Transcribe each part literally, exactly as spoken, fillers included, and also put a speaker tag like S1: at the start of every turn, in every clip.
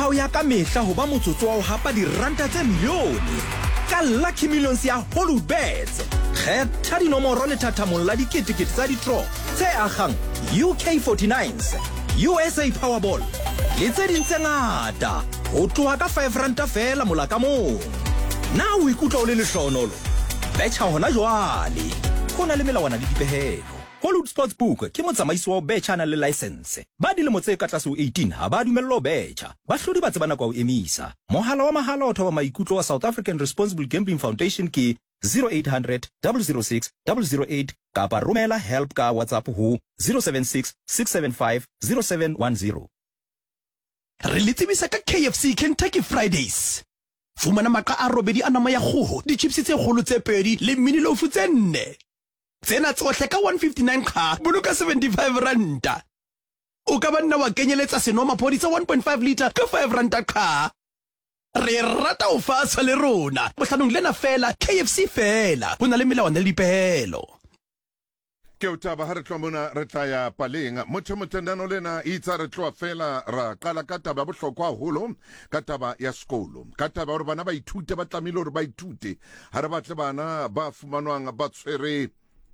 S1: hao ya ka mehla ho ba motsotso wa ho hapa diranta tse milione ka Lucky Millions ya Hollywoodbets. Kgetha dinomoro le thathamong la diketekete tsa di-draw tse akgang U K forty-nines, U S A Powerball le tse ding tse ngata ho tloha ka five ranta fela mola ka mong. Na o ikutlwa o le lehlohonolo? Betcha hona jwale. Ho na le melawana le dipehelo. Hollywood Sportsbook ke motsamaisi wa betcha na le license. Ba dilemo tse ka tlase ho eighteen ha ba dumellwa betcha. Bahlodi ba tsebana kwa ho emisa. Mohala wa mahala o thoba maikutlo wa South African Responsible Gambling Foundation ke zero eight hundred, double oh six, double oh eight kapa romela help ka WhatsApp ho zero seven six, six seven five, zero seven one zero.
S2: Re le tsebisa ka K F C Kentucky Fridays. Fumana maka a robedi a nama ya kgoho, di-chips tse kgolo tse pedi le mini loaf tse nne. Tsena tsohle ka one fifty-nine ka, boloka seventy-five ranta. O ka banna wa kenyeletsa senomaphodi tsa one point five litre ka five ranta ka. Re rata o fa le rona. Mohlanong lena fela K F C fela. Ho na le melawana le dipehelo.
S3: Ke o taba ha re tloha mona re tla ya paleng motho motendano lena itsa re tloha fela ra qala ka taba ya bohlokwa haholo ka taba ya sekolo ka taba hore bana ba ithute ba tlamehile hore ba ithute ha re batle bana ba fumanwang ba tshwere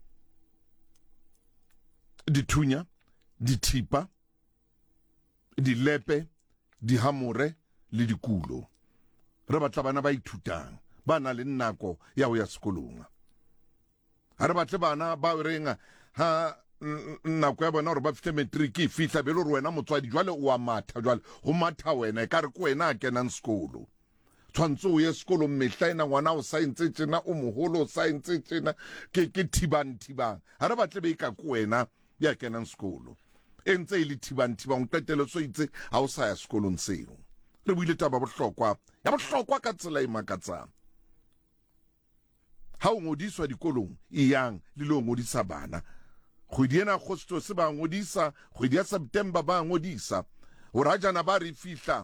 S3: dithunya dithipa dilepe dihamore le dikulo re batla bana ba ithutang ba na le nako ya ho ya sekolong ha re batle bana ba renga ha nako ya bona hore ba fihle matric e fihla be le hore wena motswadi jwale o a matha jwale ho matha wena e ka re ko wena a kenang sekolo tshwantse o ye sekolo mehla ena ngwana o science tjena o moholo o science tjena ke ke thibang thibang ha re batle be e ka ko wena ya kenang sekolo e ntse e le thibang thibang o qetele so itse ha o sa ya sekolong seo re buile taba bohlokwa ya bohlokwa ka tsela e makatsang ha o ngodiswa dikolong e yang le lo ngodisa bana kgwedi ena Agosto se ba ngodisa kgwedi ya September ba ngodisa o rajana ba re fihla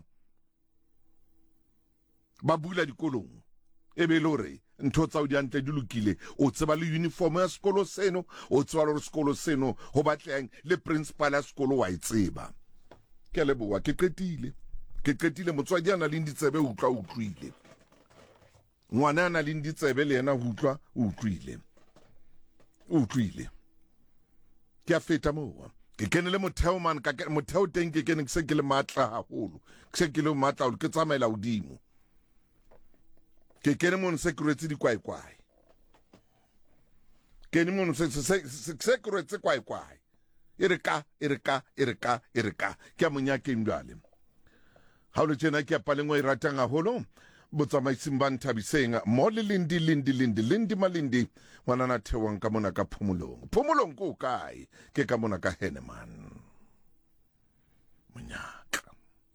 S3: ba bula dikolong e be lore ntho tsa o di antle di lokile o tseba le uniform ya sekolo seno o tseba le sekolo seno ho batleng le principal ya sekolo wa itseba ke leboa ke qetile ke qetile motswadi ana le nditsebe o utlwa utlwile ngwana ana le nditsebe le yena ho utlwa utlwile utlwile ke a feta moa ke kenele motheo man ka motheo teng ke kene ke se ke le matla haholo ke se ke le matla o ke tsamaela hodimo ke kene mon security di kwai kwai kene mon security kwai kwai irika irika irika irika ke a monya ke ndwale ha o le tjena ke a palengwa e ratang haholo botsamaising ba Nthabiseng mo le lindi lindi lindi lindi malindi ngwana na thewang ka mona ka phomolong phomolong ko kae ke ka mona ka Henneman.